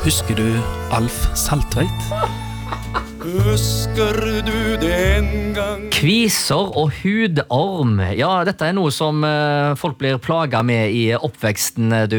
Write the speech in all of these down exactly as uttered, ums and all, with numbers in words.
Husker du Alf Saltveit? Husker du den gang? Kviser og hudorm. Ja, dette er noe som eh, folk blir plaget med i oppveksten, du,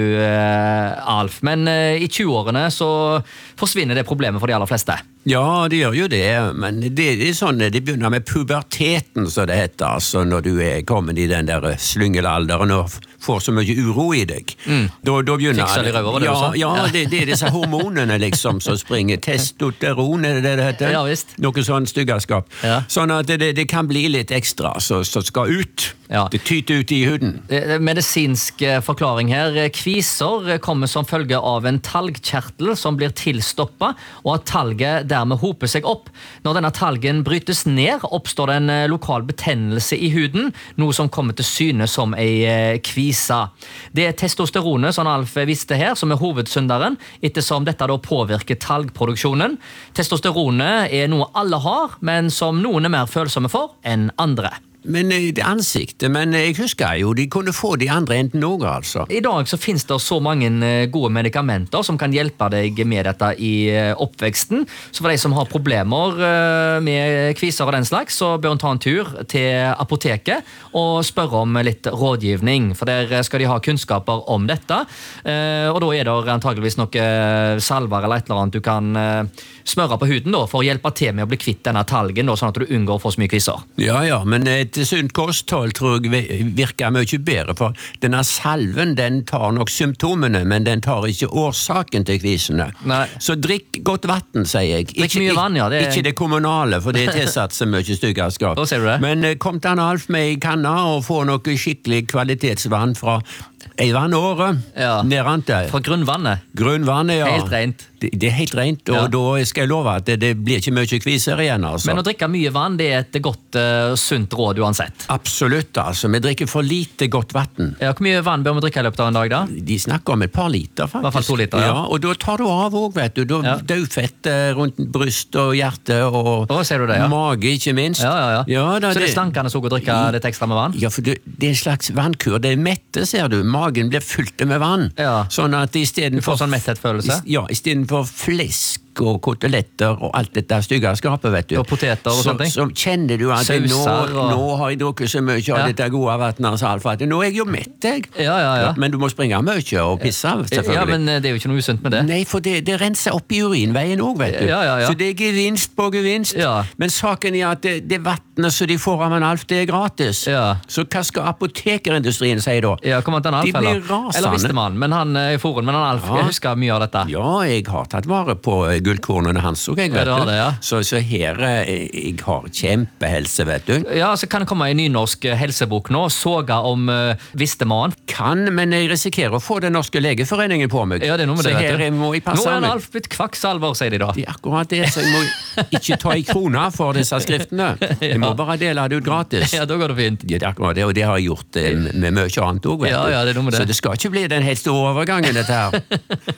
eh, Alf. Men eh, i tjueårene så forsvinner det problemet for de aller fleste. Ja, det gjør jo det, men det, det er sånn, det begynner med puberteten, så det heter, altså når du er kommet i den der slyngelalderen og får så mye uro i deg. Mm. Da, da begynner Fikser de røver, var det ja, du sa? ja, det, det er disse hormonene liksom som springer. Testosteron, er det det det heter? Ja, visst. Noe sånn styggelskap. Ja. Sånn at det, det kan bli litt ekstra, så, så skal ut. Ja. Det tyter ut i huden. Eh, Medisinsk eh, forklaring her. Kviser kommer som følge av en talgkjertel som blir tilstoppet, og at talget dermed hoper seg opp. Når denne talgen brytes ned, oppstår det en eh, lokal betennelse i huden, noe som kommer til syne som ei eh, kvise. Det er testosteronet, som Alf visste her, som er hovedsynderen, ettersom dette da påvirker talgproduksjonen. Testosteronet er noe alle har, men som noen er mer følsomme for enn andre. Men eh, det ansiktet, men jeg husker jo, de kunne få de andre enten noe, altså. I dag så finnes det så mange eh, gode medikamenter som kan hjelpe deg med dette i eh, oppveksten. Så for de som har problemer eh, med kviser og den slags, så bør en ta en tur til apoteket og spørre om litt rådgivning, for der skal de ha kunnskaper om dette. Eh, og da er det antageligvis noe salver eller et eller annet du kan eh, smøre på huden da, for å hjelpe til med å bli kvitt denne talgen, da, sånn at du unngår å få så mye kviser. Ja, ja, men et sunt kosthold tror jeg virker mye bedre, for denne salven, den tar nok symptomene, men den tar ikke årsaken til kvisene. Nei. Så drikk godt vatten, sier jeg. Drikk mye vann, ja. Det er... Ikke det kommunale, for det er tilsatt så mye styggelskap. Da ser du det. Men eh, kom til han Alf med i kanna og få noe skikkelig kvalitetsvann fra ei vannåre. Ja. Nærante. Fra grunnvannet. Grunnvannet, ja. Helt rent. Det, det er helt rent, og Ja. da skal jeg love at det, det blir ikke mye kviser igjen, altså. Men å drikke mye vann, det er et godt og sunt råd uansett. Absolutt, altså. Vi drikker for lite godt vatten. Ja, hvor mye vann bør vi drikke i løpet av en dag da? De snakker om et par liter, faktisk. I hvert fall to liter, ja. ja. Og da tar du av også, vet du. Da Ja. dødfett eh, rundt bryst og hjerte og Å, ser du det, ja. mage, ikke minst. Ja, ja, ja. da, så det er slankende så å drikke litt ekstra med vann? Ja, for det, det er en slags vannkur. Det er mette, ser du. Magen blir fylt med vann. Ja. Sånn at i stedet Du får for... sånn metthetsfølelse? Ja, i stedet for flesk og koteletter og alt dette styggelskapet, vet du. Og poteter og så, sånne ting? Så kjenner du at nå, Sauser og- nå har jeg drukket så mye av Ja. dette gode vattnet, Alfa, at nå er jeg jo mett, jeg. Ja, ja, ja. Men du må springe mye og pisse, selvfølgelig. Ja, men det er jo ikke noe usunt med det. Nei, for det, det renser opp i urinveien også, vet du. Ja, ja, ja. Så det er gevinst på gevinst. Ja. Men saken er at det, det vattnet som de får av en Alf, det er gratis. Ja. Så hva skal apotekerindustrien si da? Ja, kom an til en Alf, De blir eller? rasende. Eller visste man, men han er i forum, men han Alf, Ja. jeg husker mye av dette. Ja, jeg har tatt vare på eh, gullkornene hans, og jeg Ja, vet du har du. det, ja. Så, så her, eh, jeg har kjempehelse, vet du. Ja, så kan det komme en nynorsk helsebok nå, soga om uh, visste man. Kan, men jeg risikerer å få den norske legeforeningen på meg. Ja, det er noe med så det, vet her du. jeg må jeg Nå passe er han meg. Alf blitt kvakksalver, sier de da. Det er akkurat det, så jeg må ikke ta i krona for disse skriftene. Jeg må bare dele det ut gratis. Ja, da går det fint. Ja, det er akkurat det, og det har jeg gjort eh, med mye annet også, vet Ja, du. ja, det er noe med det. Så det skal ikke bli den helt store overgangen, dette her.